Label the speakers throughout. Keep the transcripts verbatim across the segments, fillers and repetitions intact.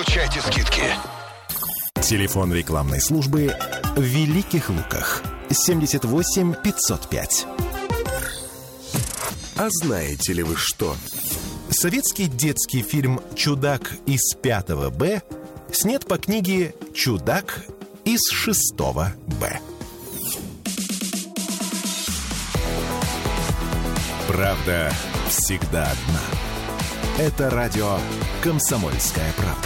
Speaker 1: Получайте скидки.
Speaker 2: Телефон рекламной службы в Великих Луках. семьдесят восемь пятьсот пять.
Speaker 1: А знаете ли вы что?
Speaker 2: Советский детский фильм «Чудак из пятого Б» снят по книге «Чудак из шестого Б». Правда всегда одна. Это радио «Комсомольская правда».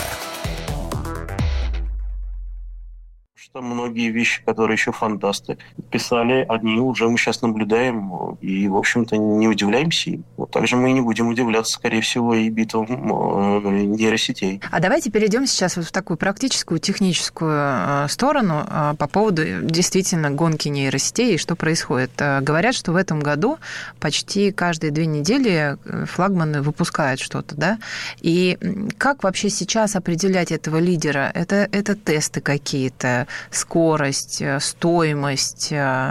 Speaker 3: Что многие вещи, которые еще фантасты писали, одни уже мы сейчас наблюдаем и, в общем-то, не удивляемся им. Вот так же мы и не будем удивляться, скорее всего, и битвам нейросетей.
Speaker 4: А давайте перейдем сейчас вот в такую практическую, техническую сторону по поводу действительно гонки нейросетей и что происходит. Говорят, что в этом году почти каждые две недели флагманы выпускают что-то, да? И как вообще сейчас определять этого лидера? Это, это тесты какие-то, скорость, стоимость,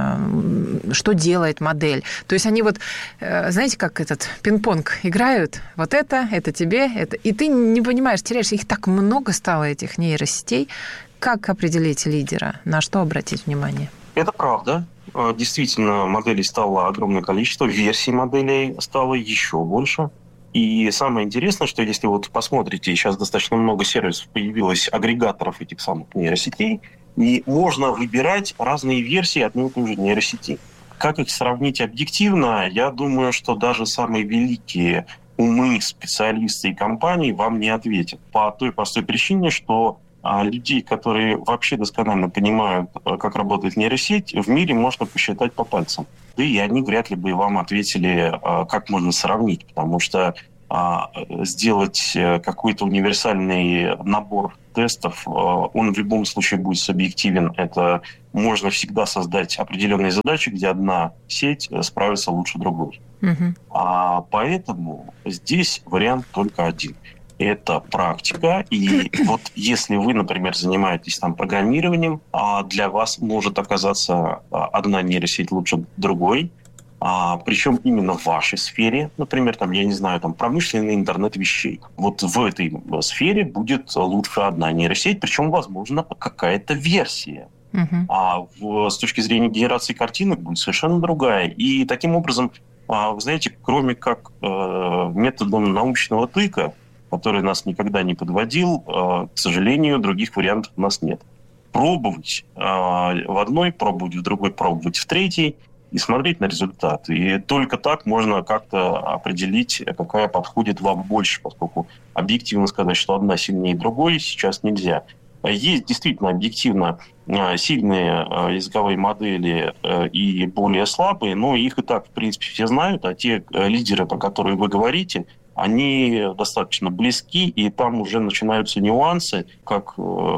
Speaker 4: что делает модель. То есть они вот, знаете, как этот пинг-понг играют, вот это, это тебе, это... И ты не понимаешь, теряешься, их так много стало, этих нейросетей. Как определить лидера? На что обратить внимание?
Speaker 3: Это правда. Действительно, моделей стало огромное количество, версий моделей стало еще больше. И самое интересное, что если вот посмотрите, сейчас достаточно много сервисов появилось, агрегаторов этих самых нейросетей, и можно выбирать разные версии одной и той же нейросети. Как их сравнить объективно, я думаю, что даже самые великие умы, специалисты и компании вам не ответят. По той простой причине, что а, людей, которые вообще досконально понимают, как работает нейросеть, в мире можно посчитать по пальцам. Да и они вряд ли бы вам ответили, а, как можно сравнить, потому что а, сделать какой-то универсальный набор тестов, он в любом случае будет субъективен. Это можно всегда создать определенные задачи, где одна сеть справится лучше другой. Uh-huh. А поэтому здесь вариант только один. Это практика. И вот если вы, например, занимаетесь там программированием, для вас может оказаться одна нейросеть лучше другой. А, причем именно в вашей сфере, например, там, я не знаю, там, промышленный интернет вещей. Вот в этой сфере будет лучше одна нейросеть, причем, возможно, какая-то версия. Uh-huh. А в, с точки зрения генерации картинок будет совершенно другая. И таким образом, а, вы знаете, кроме как э, методом научного тыка, который нас никогда не подводил, э, к сожалению, других вариантов у нас нет. Пробовать э, в одной, пробовать в другой, пробовать в третьей, и смотреть на результат. И только так можно как-то определить, какая подходит вам больше, поскольку объективно сказать, что одна сильнее другой, сейчас нельзя. Есть действительно объективно сильные языковые модели и более слабые, но их и так, в принципе, все знают, а те лидеры, про которые вы говорите, они достаточно близки, и там уже начинаются нюансы, как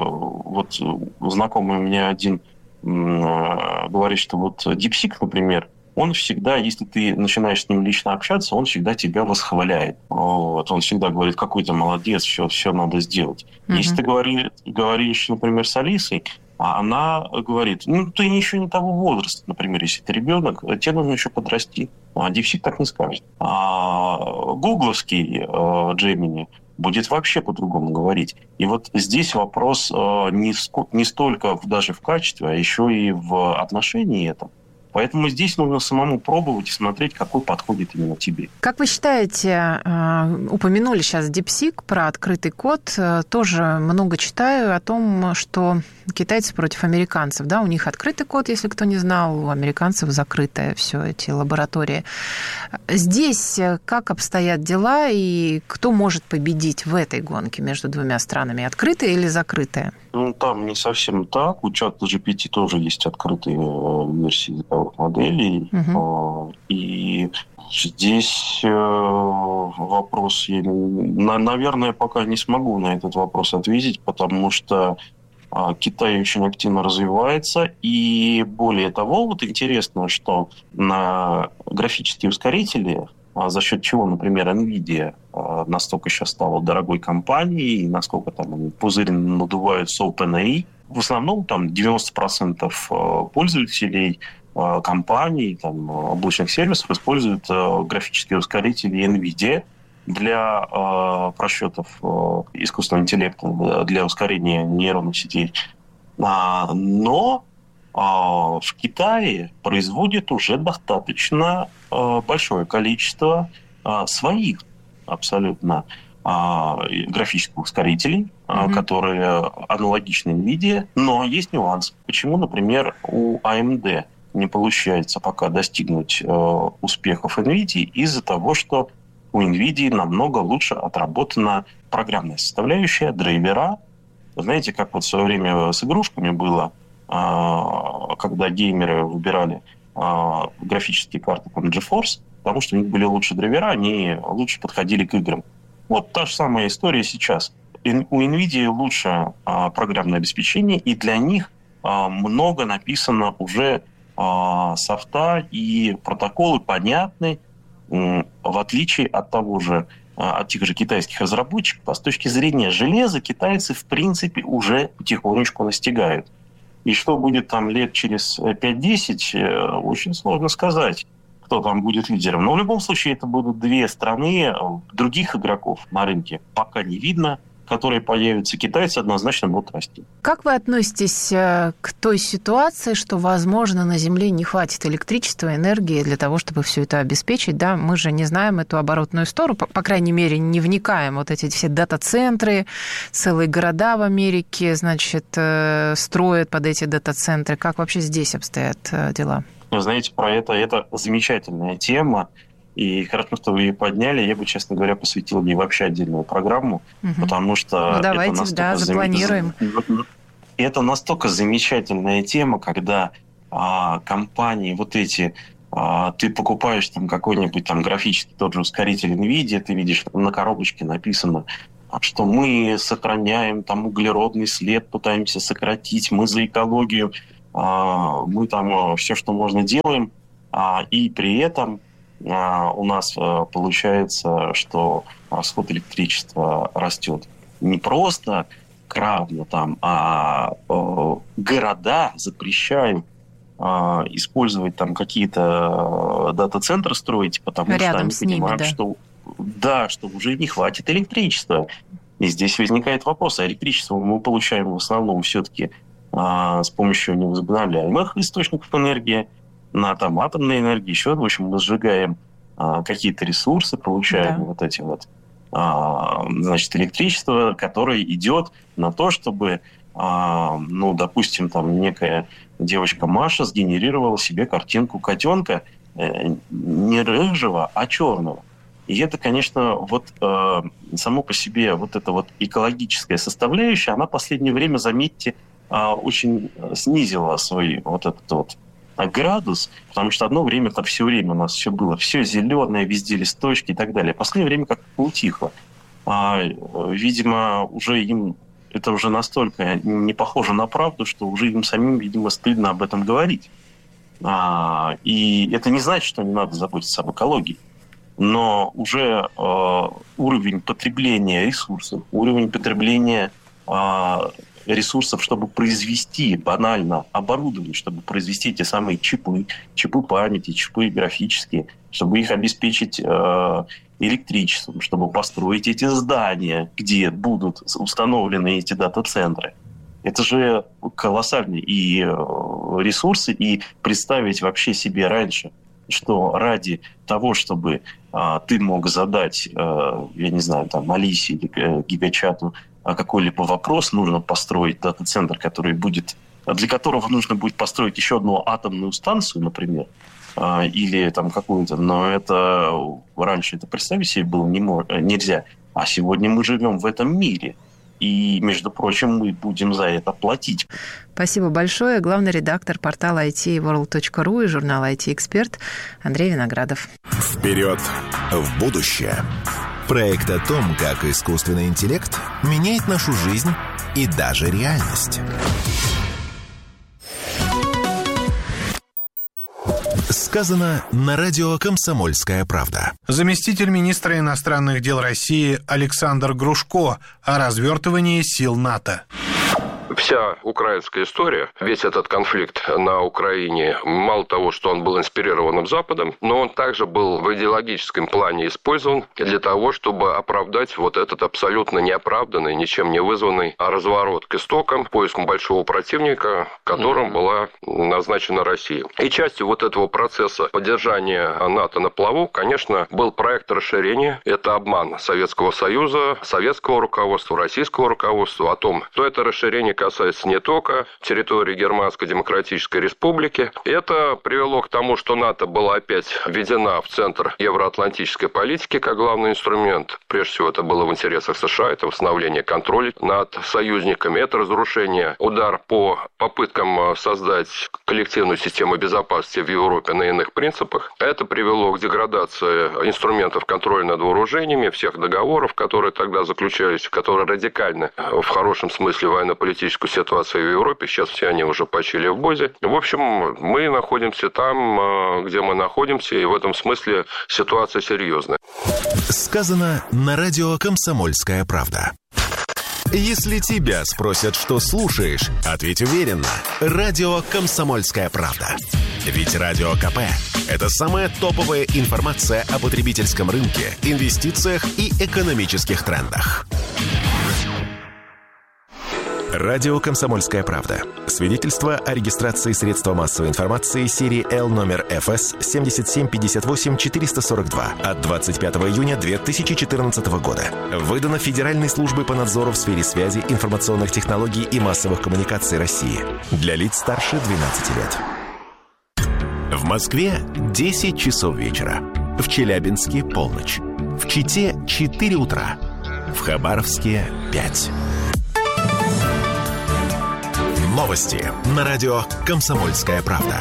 Speaker 3: вот знакомый у меня один говорит, что вот DeepSeek, например, он всегда, если ты начинаешь с ним лично общаться, он всегда тебя восхваляет. Вот. Он всегда говорит, какой ты молодец, все, все надо сделать. Mm-hmm. Если ты говоришь, говоришь, например, с Алисой, она говорит, ну, ты еще не того возраста, например, если ты ребенок, тебе нужно еще подрасти. А DeepSeek так не скажет. А гугловский Gemini будет вообще по-другому говорить. И вот здесь вопрос э, не, ск- не столько в, даже в качестве, а еще и в отношении этого. Поэтому здесь нужно самому пробовать и смотреть, какой подходит именно тебе.
Speaker 4: Как вы считаете, упомянули сейчас DeepSeek про открытый код, тоже много читаю о том, что китайцы против американцев, да, у них открытый код, если кто не знал, у американцев закрытые все эти лаборатории. Здесь как обстоят дела и кто может победить в этой гонке между двумя странами, открытые или закрытые?
Speaker 3: Ну, там не совсем так. У чата джи пи ти тоже есть открытые версии языковых моделей. Uh-huh. И здесь вопрос... Я, наверное, пока не смогу на этот вопрос ответить, потому что Китай очень активно развивается. И более того, вот интересно, что на графические ускорители, за счет чего, например, NVIDIA настолько сейчас стала дорогой компанией, насколько там пузырь надувают с OpenAI. В основном там девяносто процентов пользователей компаний, там, облачных сервисов используют графические ускорители NVIDIA. для э, просчетов э, искусственного интеллекта, для ускорения нейронных сетей. А, но э, в Китае производят уже достаточно э, большое количество э, своих абсолютно э, графических ускорителей, mm-hmm. э, которые аналогичны NVIDIA, но есть нюанс. Почему, например, у эй эм ди не получается пока достигнуть э, успехов NVIDIA из-за того, что у NVIDIA намного лучше отработана программная составляющая, драйвера. Знаете, как вот в свое время с игрушками было, э, когда геймеры выбирали э, графические карты там GeForce, потому что у них были лучше драйвера, они лучше подходили к играм. Вот та же самая история сейчас. У NVIDIA лучше э, программное обеспечение, и для них э, много написано уже софта и протоколы понятны, в отличие от того же, от тех же китайских разработчиков. А с точки зрения железа китайцы, в принципе, уже потихонечку настигают. И что будет там лет через пять-десять, очень сложно сказать, кто там будет лидером. Но в любом случае это будут две страны, других игроков на рынке пока не видно, которые появятся. Китайцы однозначно будут расти.
Speaker 4: Как вы относитесь к той ситуации, что, возможно, на Земле не хватит электричества, энергии для того, чтобы все это обеспечить? Да, мы же не знаем эту оборотную сторону, по, по крайней мере, не вникаем. Вот эти все дата-центры, целые города в Америке, значит, строят под эти дата-центры. Как вообще здесь обстоят дела?
Speaker 3: Вы знаете, про это, это замечательная тема. И хорошо, что вы ее подняли. Я бы, честно говоря, посвятил ей вообще отдельную программу, угу. потому что...
Speaker 4: Ну, давайте, это настолько да, запланируем.
Speaker 3: Зам... Это настолько замечательная тема, когда а, компании вот эти... А, ты покупаешь там какой-нибудь там графический тот же ускоритель NVIDIA, ты видишь, на коробочке написано, что мы сохраняем там углеродный след, пытаемся сократить, мы за экологию, а, мы там все, что можно, делаем, а, и при этом... у нас получается, что расход электричества растет не просто кратно там, а города запрещают использовать там какие-то дата-центры строить, потому
Speaker 4: рядом
Speaker 3: что они понимают,
Speaker 4: ними, да.
Speaker 3: что да, что уже не хватит электричества. И здесь возникает вопрос, а электричество мы получаем в основном все-таки с помощью невозобновляемых источников энергии, на там, атомной энергии, еще, в общем, мы сжигаем а, какие-то ресурсы, получаем да. вот эти вот, а, значит, электричество, которое идет на то, чтобы, а, ну, допустим, там некая девочка Маша сгенерировала себе картинку котенка э, не рыжего, а черного. И это, конечно, вот э, само по себе вот эта вот экологическая составляющая, она в последнее время, заметьте, э, очень снизила свой вот этот вот градус, потому что одно время, там все время у нас все было, все зеленое, везде листочки и так далее. В последнее время как-то поутихло. А, видимо, уже им это уже настолько не похоже на правду, что уже им самим, видимо, стыдно об этом говорить. А, и это не значит, что не надо заботиться об экологии. Но уже э, уровень потребления ресурсов, уровень потребления э, ресурсов, чтобы произвести банально оборудование, чтобы произвести те самые чипы, чипы памяти, чипы графические, чтобы их обеспечить э, электричеством, чтобы построить эти здания, где будут установлены эти дата-центры. Это же колоссальные и ресурсы, и представить вообще себе раньше, что ради того, чтобы а, ты мог задать, а, я не знаю, там, Алисе или а, Гигачату а, какой-либо вопрос, нужно построить дата-центр, который будет, для которого нужно будет построить еще одну атомную станцию, например, а, или там какую-то, но это раньше это представить себе было не мож, нельзя. А сегодня мы живем в этом мире. И, между прочим, мы будем за это платить.
Speaker 4: Спасибо большое. Главный редактор портала ай ти ворлд точка ру и журнала ай ти-эксперт Андрей Виноградов.
Speaker 2: Вперед в будущее. Проект о том, как искусственный интеллект меняет нашу жизнь и даже реальность. Сказано на радио «Комсомольская правда».
Speaker 5: Заместитель министра иностранных дел России Александр Грушко о развертывании сил НАТО. Вся украинская история, весь этот конфликт на Украине, мало того, что он был инспирирован Западом, но он также был в идеологическом плане использован для того, чтобы оправдать вот этот абсолютно неоправданный, ничем не вызванный разворот к истокам, поиском большого противника, которым mm-hmm. была назначена Россия. И частью вот этого процесса поддержания НАТО на плаву, конечно, был проект расширения. Это обман Советского Союза, советского руководства, российского руководства о том, что это расширение касается не только территории Германской Демократической Республики. Это привело к тому, что НАТО была опять введена в центр евроатлантической политики как главный инструмент. Прежде всего, это было в интересах США, это восстановление контроля над союзниками, это разрушение, удар по попыткам создать коллективную систему безопасности в Европе на иных принципах. Это привело к деградации инструментов контроля над вооружениями, всех договоров, которые тогда заключались, которые радикально, в хорошем смысле, военно-политически ситуацию в Европе. Сейчас все они уже почили в бозе. В общем, мы находимся там, где мы находимся, и в этом смысле ситуация серьезная.
Speaker 2: Сказано на радио «Комсомольская правда». Если тебя спросят, что слушаешь, ответь уверенно. Радио «Комсомольская правда». Ведь Радио КП – это самая топовая информация о потребительском рынке, инвестициях и экономических трендах. Радио «Комсомольская правда». Свидетельство о регистрации средства массовой информации серии Л номер эф эс семь семь пять восемь четыре сорок два от двадцать пятого июня две тысячи четырнадцатого года. Выдано Федеральной службой по надзору в сфере связи, информационных технологий и массовых коммуникаций России. Для лиц старше двенадцати лет. В Москве десять часов вечера. В Челябинске полночь. В Чите четыре утра. В Хабаровске пять. Новости на радио «Комсомольская правда».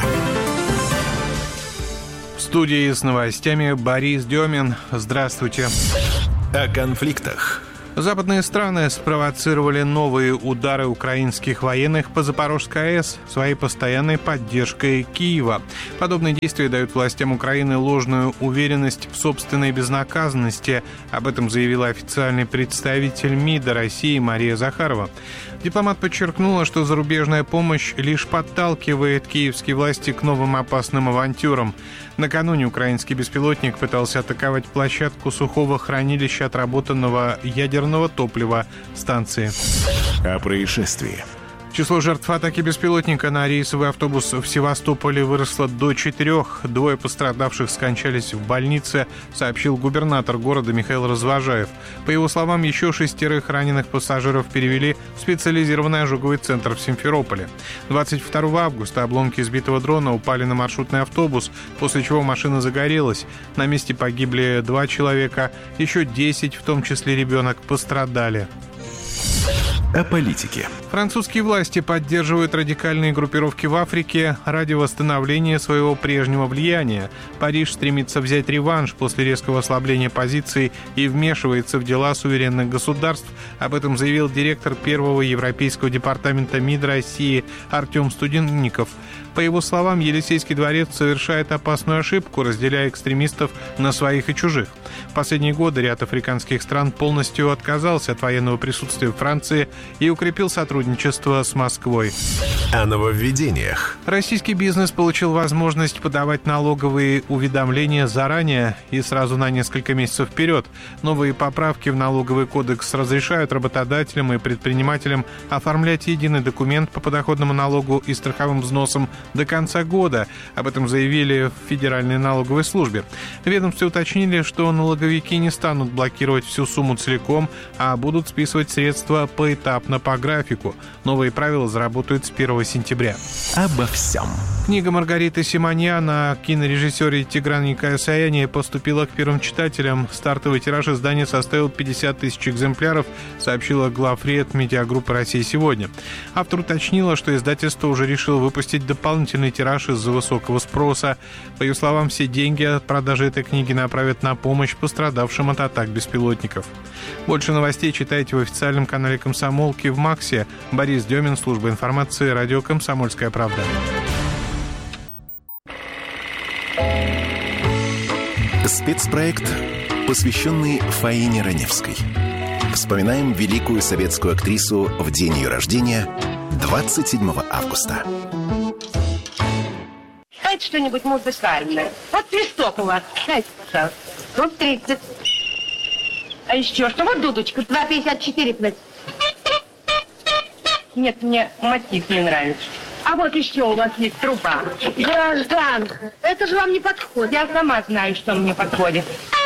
Speaker 6: В студии с новостями Борис Демин. Здравствуйте.
Speaker 2: О конфликтах.
Speaker 6: Западные страны спровоцировали новые удары украинских военных по Запорожской АЭС своей постоянной поддержкой Киева. Подобные действия дают властям Украины ложную уверенность в собственной безнаказанности. Об этом заявила официальный представитель МИДа России Мария Захарова. Дипломат подчеркнула, что зарубежная помощь лишь подталкивает киевские власти к новым опасным авантюрам. Накануне украинский беспилотник пытался атаковать площадку сухого хранилища отработанного ядерного топлива станции.
Speaker 2: О происшествии.
Speaker 6: Число жертв атаки беспилотника на рейсовый автобус в Севастополе выросло до четырех. Двое пострадавших скончались в больнице, сообщил губернатор города Михаил Развожаев. По его словам, еще шестерых раненых пассажиров перевели в специализированный ожоговый центр в Симферополе. двадцать второго августа обломки сбитого дрона упали на маршрутный автобус, после чего машина загорелась. На месте погибли два человека, еще десять, в том числе ребенок, пострадали.
Speaker 2: О политике.
Speaker 6: Французские власти поддерживают радикальные группировки в Африке ради восстановления своего прежнего влияния. Париж стремится взять реванш после резкого ослабления позиций и вмешивается в дела суверенных государств. Об этом заявил директор первого европейского департамента МИД России Артем Студенников. По его словам, Елисейский дворец совершает опасную ошибку, разделяя экстремистов на своих и чужих. В последние годы ряд африканских стран полностью отказался от военного присутствия в Франции и укрепил сотрудничество с Москвой.
Speaker 2: О нововведениях.
Speaker 6: Российский бизнес получил возможность подавать налоговые уведомления заранее и сразу на несколько месяцев вперед. Новые поправки в налоговый кодекс разрешают работодателям и предпринимателям оформлять единый документ по подоходному налогу и страховым взносам до конца года. Об этом заявили в Федеральной налоговой службе. В ведомстве уточнили, что налоговики не станут блокировать всю сумму целиком, а будут списывать средства поэтапно по графику. Новые правила заработают с первого сентября.
Speaker 2: Обо всем.
Speaker 6: Книга Маргариты Симоньян о кинорежиссере Тигране Каосаяне поступила к первым читателям. Стартовый тираж издания составил пятьдесят тысяч экземпляров, сообщила главред медиагруппы «Россия сегодня». Автор уточнила, что издательство уже решило выпустить дополнительный тираж из-за высокого спроса. По ее словам, все деньги от продажи этой книги направят на помощь пострадавшим от атак беспилотников. Больше новостей читайте в официальном канале «Комсомолки» в Максе. Борис Демин, служба информации, радио «Комсомольская правда».
Speaker 2: Спецпроект, посвященный Фаине Раневской. Вспоминаем великую советскую актрису в день ее рождения двадцать седьмого августа.
Speaker 7: Дайте что-нибудь музыкальное. Вот свисток у вас. Дайте, пожалуйста. Вот тридцать. А еще что? Вот дудочка. два пятьдесят четыре платить. Нет, мне мотив не нравится. А вот еще у вас есть труба. Гражданка, это же вам не подходит. Я сама знаю, что мне подходит.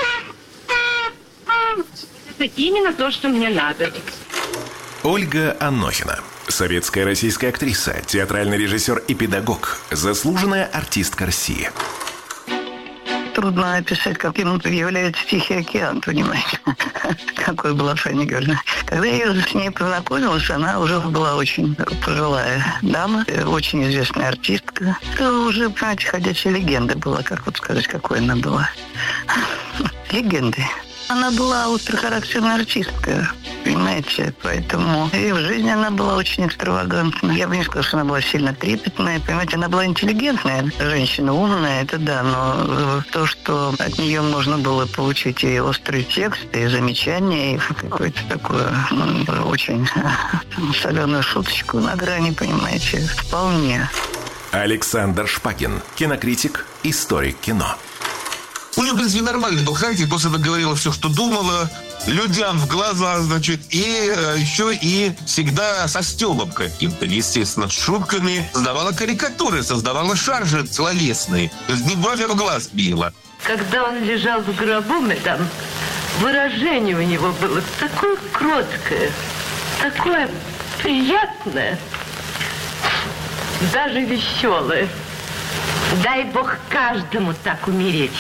Speaker 7: Это именно то, что мне надо.
Speaker 2: Ольга Анохина. Советская российская актриса, театральный режиссер и педагог. Заслуженная артистка России.
Speaker 8: Трудно описать, каким является Тихий океан, понимаете? Какой была Фанни Герман. Когда я с ней познакомилась, она уже была очень пожилая дама, очень известная артистка. Это уже, понимаете, ходячая легенда была, как вот сказать, какой она была. Легенды. Она была острохарактерная артистка, понимаете, поэтому и в жизни она была очень экстравагантна. Я бы не сказала, что она была сильно трепетная, понимаете, она была интеллигентная женщина, умная, это да, но то, что от нее можно было получить и острый текст, и замечания, и какое-то такое, ну, очень соленую шуточку на грани, понимаете, вполне.
Speaker 2: Александр Шпакин, кинокритик, историк кино.
Speaker 9: У нее, в принципе, нормальный был характер, просто она говорила все, что думала, людям в глаза, значит, и э, еще и всегда со стёбом каким-то, естественно, с шутками. Создавала карикатуры, создавала шаржи словесные, то есть не бровь в глаз била.
Speaker 7: Когда он лежал в гробу, там выражение у него было такое кроткое, такое приятное, даже веселое. Дай Бог каждому так умереть.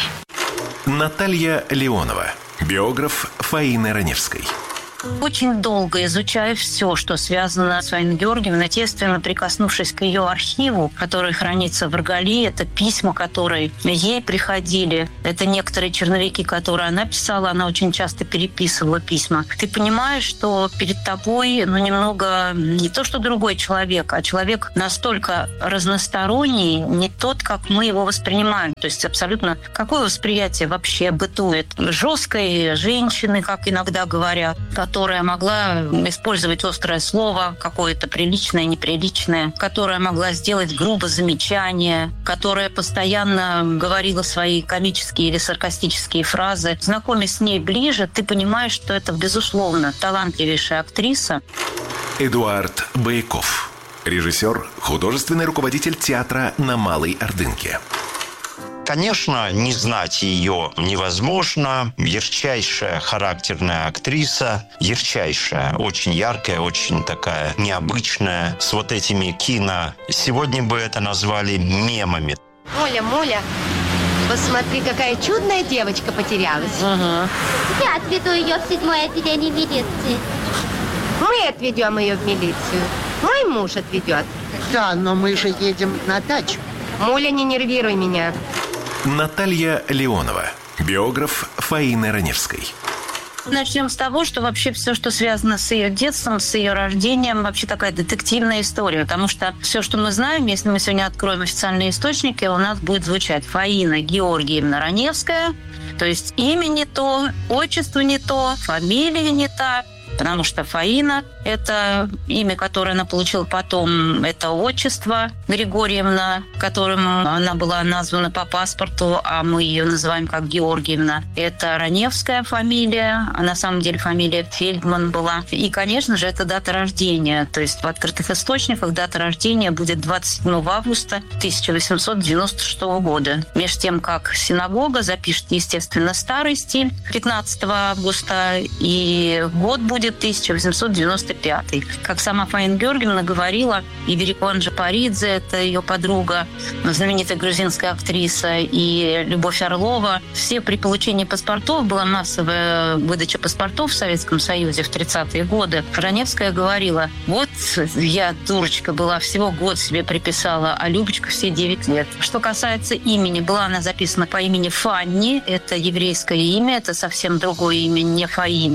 Speaker 2: Наталья Леонова, биограф Фаины Раневской.
Speaker 10: Очень долго изучая все, что связано с Фаиной Георгиевной, естественно, прикоснувшись к ее архиву, который хранится в Рголе, это письма, которые ей приходили, это некоторые черновики, которые она писала, она очень часто переписывала письма. Ты понимаешь, что перед тобой, ну, немного не то, что другой человек, а человек настолько разносторонний, не тот, как мы его воспринимаем. То есть абсолютно какое восприятие вообще бытует жесткой женщины, как иногда говорят, которая могла использовать острое слово, какое-то приличное, неприличное, которая могла сделать грубо замечание, которая постоянно говорила свои комические или саркастические фразы. Знакомясь с ней ближе, ты понимаешь, что это, безусловно, талантливейшая актриса.
Speaker 2: Эдуард Бояков, режиссер, художественный руководитель театра на Малой Ордынке.
Speaker 11: Конечно, не знать ее невозможно. Ярчайшая характерная актриса. Ярчайшая, очень яркая, очень такая необычная. С вот этими кино... Сегодня бы это назвали мемами.
Speaker 12: Моля, Моля, посмотри, какая чудная девочка потерялась.
Speaker 10: Угу.
Speaker 12: Я отведу ее в седьмое отделение милиции. Мы отведем ее в милицию. Мой муж отведет.
Speaker 13: Да, но мы же едем на дачу.
Speaker 12: Моля, не нервируй меня.
Speaker 2: Наталья Леонова, биограф Фаины Раневской.
Speaker 10: Начнем с того, что вообще все, что связано с ее детством, с ее рождением, вообще такая детективная история. Потому что все, что мы знаем, если мы сегодня откроем официальные источники, у нас будет звучать Фаина Георгиевна Раневская. То есть имя не то, отчество не то, фамилия не та. Потому что Фаина – это имя, которое она получила потом, это отчество Григорьевна, которым она была названа по паспорту, а мы ее называем как Георгиевна. Это Раневская фамилия, а на самом деле фамилия Фельдман была. И, конечно же, это дата рождения. То есть в открытых источниках дата рождения будет двадцать седьмого августа тысяча восемьсот девяносто шестого года. Между тем, как синагога запишет, естественно, старый стиль пятнадцатого августа, и год будет тысяча восемьсот девяносто пятый. Как сама Фаина Георгиевна говорила, и Верикон Джапаридзе, это ее подруга, знаменитая грузинская актриса, и Любовь Орлова. Все при получении паспортов, была массовая выдача паспортов в Советском Союзе в тридцатые годы. Раневская говорила: вот я, дурочка, была, всего год себе приписала, а Любочка все девять лет. Что касается имени, была она записана по имени Фанни, это еврейское имя, это совсем другое имя, не Фаина.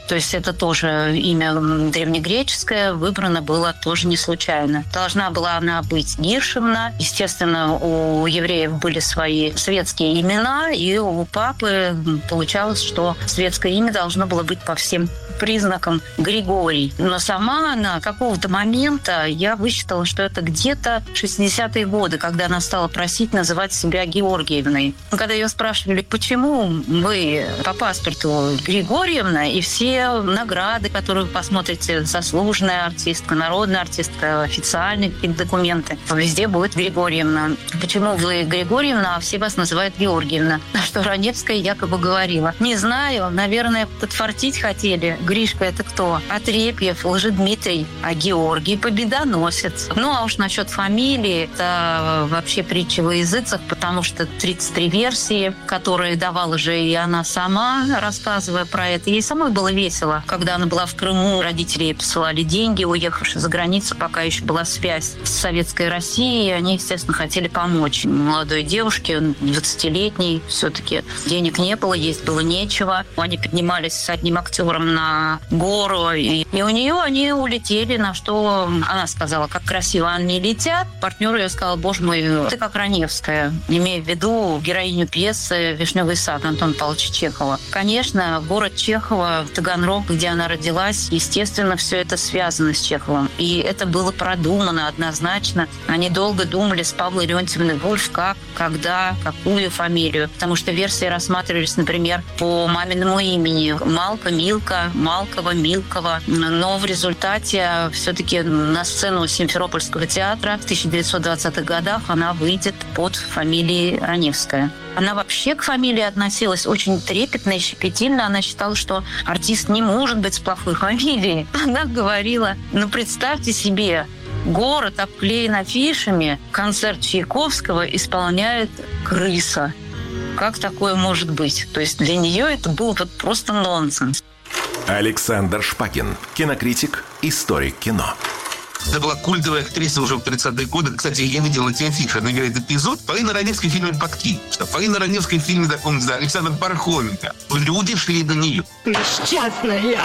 Speaker 10: То есть это тоже имя древнегреческое, выбрано было тоже не случайно. Должна была она быть Гиршевна. Естественно, у евреев были свои светские имена, и у папы получалось, что светское имя должно было быть по всем признакам Григорий. Но сама она какого-то момента, я высчитала, что это где-то шестидесятые годы, когда она стала просить называть себя Георгиевной. Когда ее спрашивали, почему вы по паспорту Григорьевна, и все награды, которые вы посмотрите, заслуженная артистка, народная артистка, официальные какие-то документы, везде будет Григорьевна. Почему вы Григорьевна, а все вас называют Георгиевна? На что Раневская якобы говорила: не знаю, наверное, подфартить хотели. Гришка — это кто? Отрепьев, Лжедмитрий, а Георгий — победоносец. Ну, а уж насчет фамилии, это вообще притча во языцах, потому что тридцать три версии, которые давала же и она сама, рассказывая про это. Ей самой было весело. Когда она была в Крыму, родители ей посылали деньги, уехавшие за границу, пока еще была связь с Советской Россией, и они, естественно, хотели помочь молодой девушке, двадцатилетней. Все-таки денег не было, есть было нечего. Они поднимались с одним актером на гору, и, и у нее они улетели, на что она сказала, как красиво они летят. Партнер ее сказал: боже мой, ты как Раневская, имея в виду героиню пьесы «Вишневый сад» Антона Павловича Чехова. Конечно, город Чехова, Таганрог, где она родилась, естественно, все это связано с Чеховым. И это было продумано однозначно. Они долго думали с Павлой Леонтьевной Вульф, как, когда, какую фамилию. Потому что версии рассматривались, например, по маминому имени: Малка, Милка, Малкова, Милкова. Но в результате все-таки на сцену Симферопольского театра в тысяча девятьсот двадцатых годах она выйдет под фамилией Раневская. Она вообще к фамилии относилась очень трепетно и щепетильно. Она считала, что артист не может быть с плохой фамилией. Она говорила: ну, представьте себе, город обклеен афишами, концерт Чайковского исполняет крыса. Как такое может быть? То есть для нее это был вот просто нонсенс.
Speaker 2: Александр Шпакин, кинокритик, историк кино.
Speaker 9: Это была культовая актриса уже в тридцатые годы. Кстати, я видел эти афиши. Она играет эпизод. Фаина Раневская в фильме «Пакти». Фаина Раневская в фильме таком, да, Александр Пархоменко. Люди шли на нее.
Speaker 7: Несчастная я.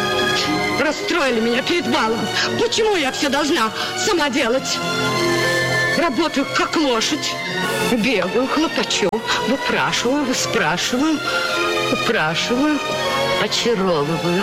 Speaker 7: Расстроили меня перед балом. Почему я все должна сама делать? Работаю как лошадь. Бегаю, хлопочу, выпрашиваю, выспрашиваю, упрашиваю, очаровываю.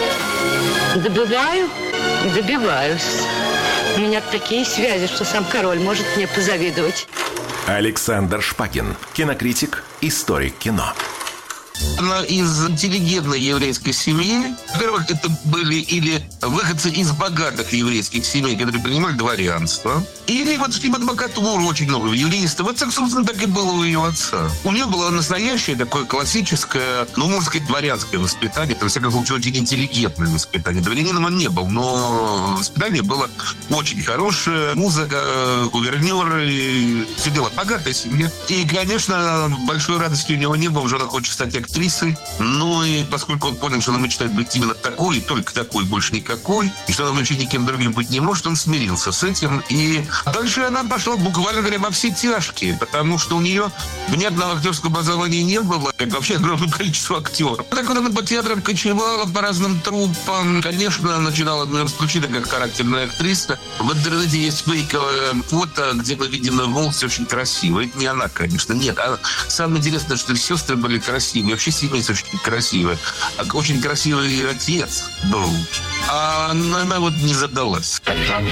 Speaker 7: Добываю и добиваюсь. У меня такие связи, что сам король может мне позавидовать.
Speaker 2: Александр Шпакин, кинокритик, историк кино.
Speaker 9: Она из интеллигентной еврейской семьи. Во-первых, это были или выходцы из богатых еврейских семей, которые принимали дворянство, или вот в адвокатуру очень много юристов. Вот, собственно, так и было у ее отца. У нее было настоящее такое классическое, ну, можно сказать, дворянское воспитание. Это, во всяком случае, очень интеллигентное воспитание. Дворянином он не был, но воспитание было очень хорошее. Музыка, гувернеры, все дело. Богатая семья. И, конечно, большой радости у него не было. Уже он хочет стать актрисой. Ну и поскольку он понял, что она мечтает быть именно такой, и только такой, больше никакой, и что она вообще никем другим быть не может, он смирился с этим. И дальше она пошла, буквально говоря, во все тяжкие, потому что у нее внятного актерского образования не было, как вообще огромное количество актеров. Так вот она по театрам кочевала, по разным труппам. Конечно, начинала, наверное, исключительно как характерная актриса. В интернете есть фейковое фото, где мы видим на волосе очень красиво. Это не она, конечно, нет. А самое интересное, что сестры были красивые. Вообще семейство очень красивое. Очень красивый отец был. А она вот не задалась.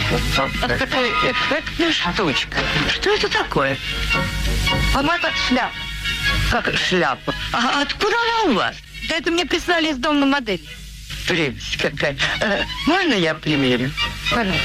Speaker 8: Штучка. Что это такое? По-моему, это шляпа. Как шляпа? А откуда она у вас? Да это мне прислали из дома модели. Прелесть какая. Э, можно я примерю? Пожалуйста.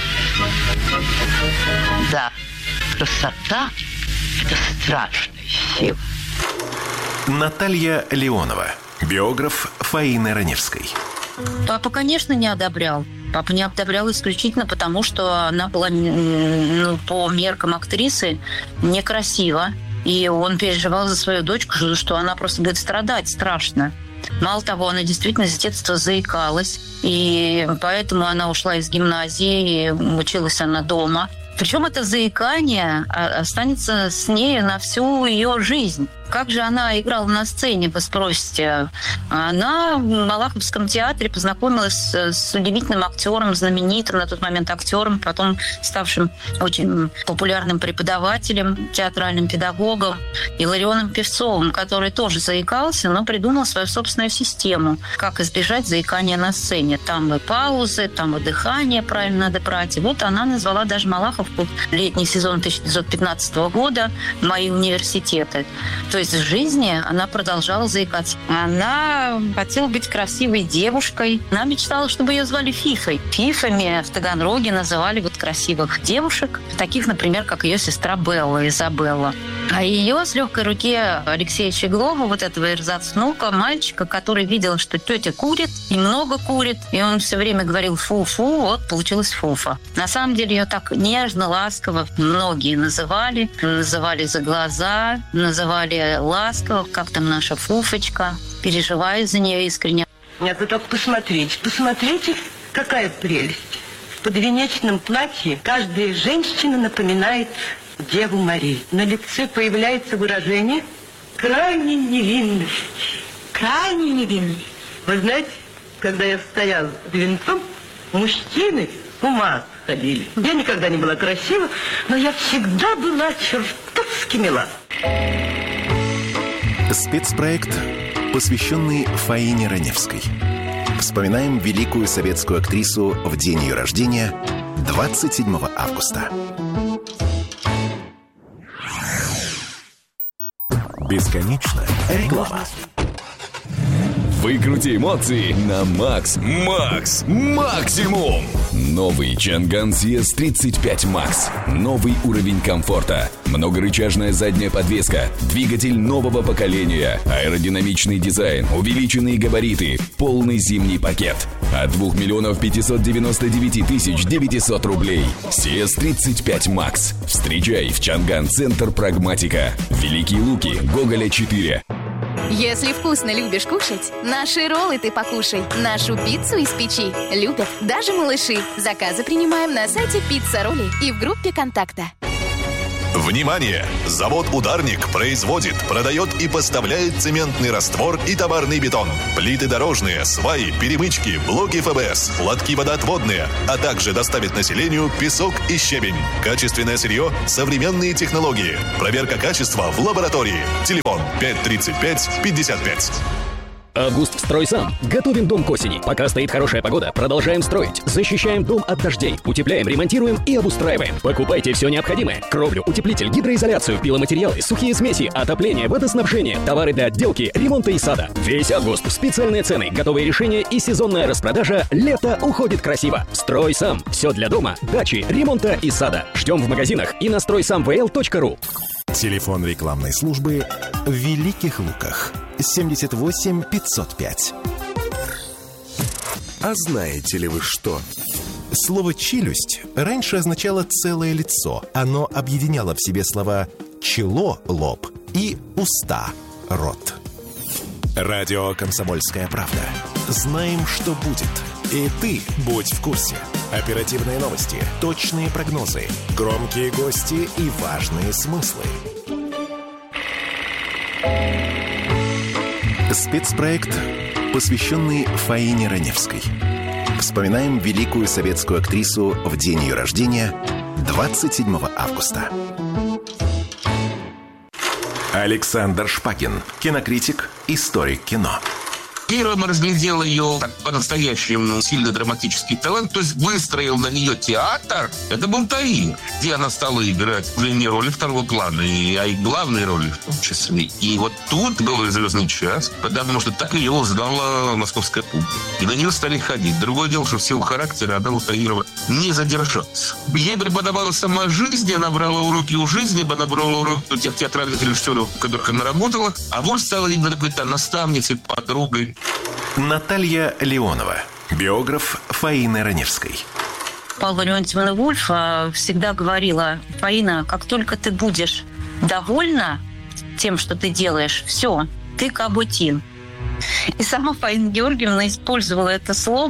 Speaker 8: Да. Красота – это страшная сила.
Speaker 2: Наталья Леонова, биограф Фаины Раневской.
Speaker 10: Папа, конечно, не одобрял. Папа не одобрял исключительно потому, что она была, ну, по меркам актрисы некрасива. И он переживал за свою дочку, что она просто будет страдать страшно. Мало того, она действительно с детства заикалась. И поэтому она ушла из гимназии, и училась она дома. Причем это заикание останется с ней на всю ее жизнь. Как же она играла на сцене, вы спросите? Она в Малаховском театре познакомилась с удивительным актером, знаменитым на тот момент актером, потом ставшим очень популярным преподавателем, театральным педагогом Илларионом Певцовым, который тоже заикался, но придумал свою собственную систему, как избежать заикания на сцене. Там и паузы, там и дыхание правильно надо брать. И вот она назвала даже Малаховку летний сезон тысяча девятьсот пятнадцатого года «Мои университеты». То есть в жизни она продолжала заикаться. Она хотела быть красивой девушкой. Она мечтала, чтобы ее звали Фифой. Фифами в Таганроге называли вот красивых девушек, таких, например, как ее сестра Белла, Изабелла. А ее с легкой руки Алексея Щеглова, вот этого эрзац-внука, мальчика, который видел, что тетя курит, и много курит, и он все время говорил «фу-фу», вот получилась Фуфа. На самом деле ее так нежно, ласково многие называли. Называли за глаза, называли ласково, как там наша Фуфочка. Переживаю за нее искренне.
Speaker 14: Нет, вы только посмотрите, посмотрите, какая прелесть. В подвенечном платье каждая женщина напоминает Деву Марию. На лице появляется выражение крайне невинности. Крайне невинности. Вы знаете, когда я стояла под венцом, мужчины с ума сходили. Я никогда не была красива, но я всегда была чертовски мила.
Speaker 2: Спецпроект, посвященный Фаине Раневской. Вспоминаем великую советскую актрису в день ее рождения, двадцать седьмого августа. Бесконечно реклама.
Speaker 15: Выкрути эмоции на макс. Макс. Максимум. Новый Чанган си эс тридцать пять Макс. Новый уровень комфорта. Многорычажная задняя подвеска. Двигатель нового поколения. Аэродинамичный дизайн. Увеличенные габариты. Полный зимний пакет. От двух миллионов пятьсот девяносто девять тысяч девятьсот рублей. си эс тридцать пять Макс. Встречай в Чанган Центр Прагматика. Великие Луки. Гоголя четыре.
Speaker 16: Если вкусно любишь кушать, наши роллы ты покушай. Нашу пиццу из печи любят даже малыши. Заказы принимаем на сайте Пицца Ролли и в группе контакта.
Speaker 17: Внимание! Завод «Ударник» производит, продает и поставляет цементный раствор и товарный бетон, плиты дорожные, сваи, перемычки, блоки эф бэ эс, лотки водоотводные, а также доставит населению песок и щебень. Качественное сырье, современные технологии. Проверка качества в лаборатории. Телефон пять тридцать пять пятьдесят пять.
Speaker 18: Август строй сам. Готовим дом к осени. Пока стоит хорошая погода, продолжаем строить. Защищаем дом от дождей. Утепляем, ремонтируем и обустраиваем. Покупайте все необходимое. Кровлю, утеплитель, гидроизоляцию, пиломатериалы, сухие смеси, отопление, водоснабжение, товары для отделки, ремонта и сада. Весь август. Специальные цены, готовые решения и сезонная распродажа. Лето уходит красиво. Строй сам. Все для дома, дачи, ремонта и сада. Ждем в магазинах и на строй сам вэ эл точка ру.
Speaker 2: Телефон рекламной службы в Великих Луках. семьдесят восемь пятьсот пять.
Speaker 1: А знаете ли вы что?
Speaker 2: Слово «челюсть» раньше означало целое лицо. Оно объединяло в себе слова «чело» — лоб и «уста» — рот. Радио «Комсомольская правда». Знаем, что будет. И ты будь в курсе. Оперативные новости, точные прогнозы, громкие гости и важные смыслы. Спецпроект, посвященный Фаине Раневской. Вспоминаем великую советскую актрису в день ее рождения, двадцать седьмого августа. Александр Шпакин, кинокритик, историк кино.
Speaker 9: Первым разглядел ее так, по-настоящему сильно драматический талант, то есть выстроил на нее театр. Это был Таир, где она стала играть уже не роли второго плана, а и главные роли в том числе. И вот тут был «Звездный час», потому что так ее узнала московская публика. И на нее стали ходить. Другое дело, что в силу характера она у Таирова не задержалась. Ей преподавала сама жизнь, она брала уроки у жизни, она брала уроки у тех театральных режиссеров, в которых она работала, а вот стала именно какой-то наставницей, подругой.
Speaker 2: Наталья Леонова, биограф Фаины Раневской.
Speaker 10: Павла Леонтьевна Вульф всегда говорила: Фаина, как только ты будешь довольна тем, что ты делаешь, все, ты кабутин. И сама Фаина Георгиевна использовала это слово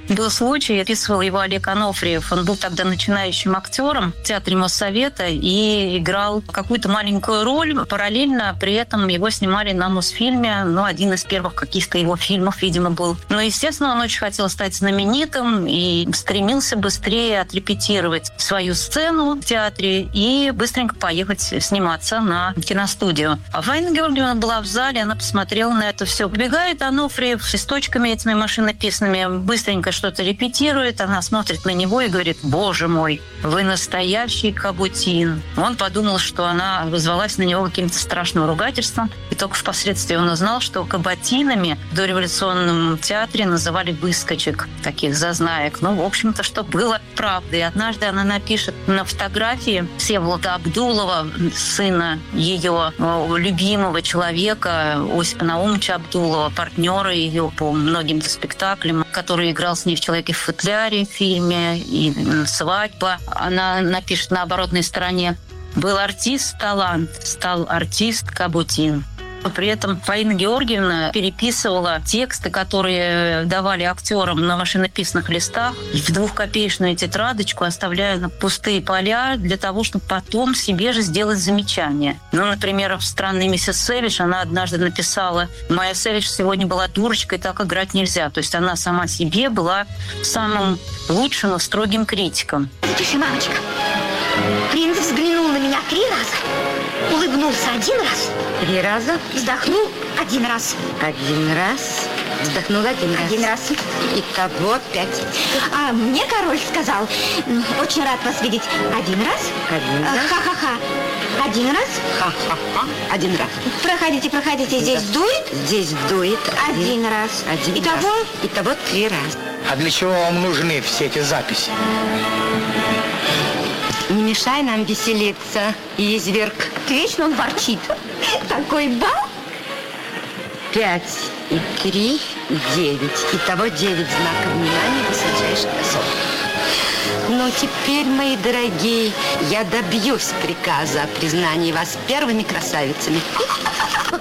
Speaker 10: Был случай, описывал его Олег Анофриев. Он был тогда начинающим актером в театре Моссовета и играл какую-то маленькую роль. Параллельно при этом его снимали на Мосфильме. Ну, один из первых каких-то его фильмов, видимо, был. Но, естественно, он очень хотел стать знаменитым и стремился быстрее отрепетировать свою сцену в театре и быстренько поехать сниматься на киностудию. А Фаина Георгиевна была в зале, она посмотрела на это все. Побегает Анофриев с листочками этими машинописными, быстренько что-то репетирует, она смотрит на него и говорит: «Боже мой, вы настоящий Кабутин». Он подумал, что она вызвалась на него каким-то страшным ругательством, и только впоследствии он узнал, что кабатинами в дореволюционном театре называли выскочек, таких зазнаек. Ну, в общем-то, что было правдой. И однажды она напишет на фотографии Всеволода Абдулова, сына ее любимого человека, Осипа Наумовича Абдулова, партнера ее по многим спектаклям, который играл с ней в «Человеке в футляре» в фильме и «Свадьба». Она напишет на оборотной стороне: «Был артист талант, стал артист Кабутин». При этом Фаина Георгиевна переписывала тексты, которые давали актерам на машинописных листах, в двухкопеечную тетрадочку, оставляя на пустые поля для того, чтобы потом себе же сделать замечание. Ну, например, в «Странной миссис Сэвидж» она однажды написала: «Моя Сэвидж сегодня была дурочкой, так играть нельзя». То есть она сама себе была самым лучшим и строгим критиком.
Speaker 12: Слушай, мамочка, принц взглянул на меня три раза, улыбнулся один раз,
Speaker 7: Три раза?
Speaker 12: вздохнул один раз,
Speaker 7: Один раз. Вздохнул один раз.
Speaker 12: один раз.
Speaker 7: Итого пять.
Speaker 12: А мне король сказал: очень рад вас видеть. Один раз.
Speaker 7: Один раз.
Speaker 12: Ха-ха-ха. Один раз.
Speaker 7: Ха-ха-ха. Один раз.
Speaker 12: Проходите, проходите. Здесь дует?
Speaker 7: Здесь дует.
Speaker 12: Один раз.
Speaker 7: Один
Speaker 12: Итого?
Speaker 7: раз. Итого три раза.
Speaker 19: А для чего вам нужны все эти записи?
Speaker 7: Не мешай нам веселиться, изверг.
Speaker 12: Вечно он ворчит. Такой бал.
Speaker 7: Пять и три, девять. Итого девять знаков внимания высочайших особ. Ну, теперь, мои дорогие, я добьюсь приказа о признании вас первыми красавицами.